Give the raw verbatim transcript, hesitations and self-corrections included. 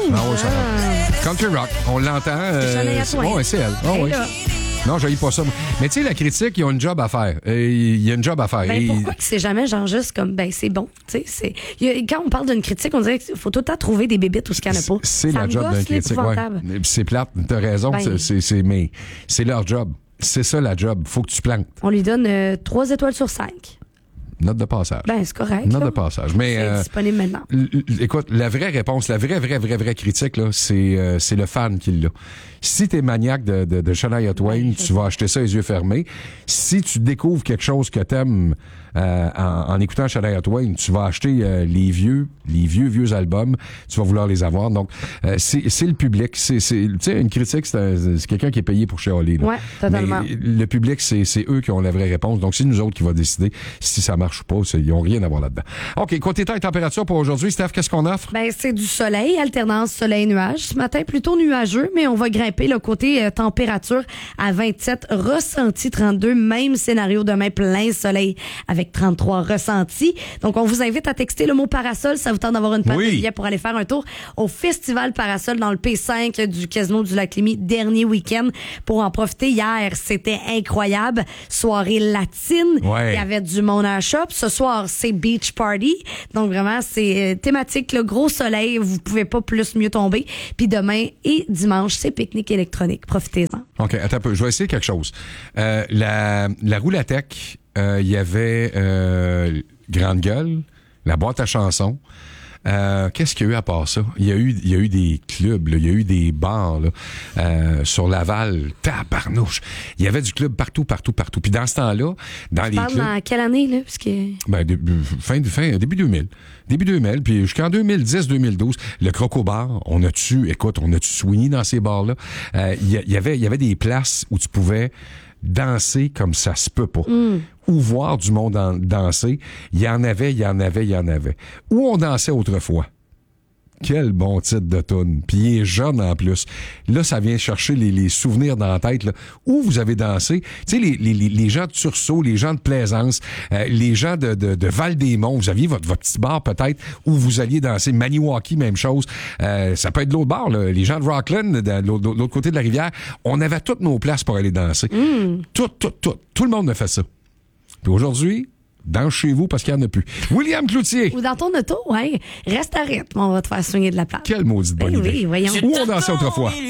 Ah oui, ça rentre. Country rock, on l'entend. Euh, c'est, ouais, c'est elle. Oh, oui. Non, je pas ça. Mais tu sais, la critique, ils ont une job à faire. Il y a une job à faire. Ben, Et... pourquoi que c'est jamais genre juste comme, ben c'est bon. C'est, y a, quand on parle d'une critique, on dirait qu'il faut tout le temps trouver des bébites où ce qu'il n'y en a pas. C'est ça la job d'un critique. Ouais. C'est plate, t'as raison, ben, c'est, c'est, c'est, mais c'est leur job. C'est ça la job. Faut que tu plantes. On lui donne euh, trois étoiles sur cinq. Note de passage. Ben, c'est correct. Note là. de passage. Mais, c'est euh, disponible maintenant. L- l- écoute, la vraie réponse, la vraie, vraie, vraie, vraie critique, là, c'est, euh, c'est le fan qui l'a. Si t'es maniaque de, de, de Shania Twain, ouais, tu vas acheter ça les yeux fermés. Si tu découvres quelque chose que t'aimes euh, en, en écoutant Shania Twain, tu vas acheter euh, les vieux, les vieux, vieux albums. Tu vas vouloir les avoir. Donc, euh, c'est, c'est le public. C'est, c'est, tu sais, une critique, c'est, un, c'est quelqu'un qui est payé pour chialer. Ouais, totalement. Mais le public, c'est, c'est eux qui ont la vraie réponse. Donc, c'est nous autres qui va décider si ça marche ou pas. C'est, ils ont rien à voir là-dedans. OK, côté temps et température pour aujourd'hui, Steph, qu'est-ce qu'on offre? Ben, c'est du soleil, alternance soleil-nuage. Ce matin, plutôt nuageux, mais on va grimper le côté euh, température à vingt-sept, ressenti trente-deux. Même scénario demain, plein soleil avec trente-trois ressentis. Donc, on vous invite à texter le mot parasol. Ça vous tente d'avoir une paire oui. de billets pour aller faire un tour au Festival Parasol dans le P cinq du Casino du Lac-Lémy, dernier week-end. Pour en profiter, hier, c'était incroyable. Soirée latine. Ouais. Il y avait du monde à shop. Ce soir, c'est beach party. Donc, vraiment, c'est euh, thématique. Le gros soleil, vous pouvez pas plus mieux tomber. Puis demain et dimanche, c'est pique-nique électronique. Profitez-en. OK, attends un peu. Je vais essayer quelque chose. Euh, la, la Roulatech, il euh, y avait euh, Grande Gueule, la boîte à chansons. Euh, qu'est-ce qu'il y a eu à part ça? Il y a eu, il y a eu des clubs, il y a eu des bars là, euh, sur Laval, tabarnouche. Il y avait du club partout, partout, partout. Puis dans ce temps-là, dans tu les parles clubs... dans quelle année, là? Parce que... Ben, début, fin, fin, début deux mille. Début deux mille, puis jusqu'en deux mille dix deux mille douze, le Croco Bar, on a-tu, écoute, on a-tu soigné dans ces bars-là? Euh, il y, y avait, il y avait des places où tu pouvais danser comme ça se peut pas. Mm. Ou voir du monde en, danser. Il y en avait, il y en avait, il y en avait. Où on dansait autrefois. Quel bon titre de toune. Puis il est jeune en plus. Là, ça vient chercher les, les souvenirs dans la tête. Là. Où vous avez dansé. Tu sais, les, les, les gens de Tursault, les gens de Plaisance, euh, les gens de, de, de Val-des-Monts, vous aviez votre, votre petit bar peut-être où vous alliez danser. Maniwaki, même chose. Euh, ça peut être de l'autre bar. Là. Les gens de Rockland, de l'autre, de l'autre côté de la rivière, on avait toutes nos places pour aller danser. Mm. Tout, tout, tout. Tout le monde a fait ça. Puis aujourd'hui... dans chez vous parce qu'il n'y en a plus. William Cloutier. Ou dans ton auto, ouais. Reste à rythme, on va te faire soigner de la place. Quelle maudite bonne ben idée. Oui, voyons. Où on dansait autrefois.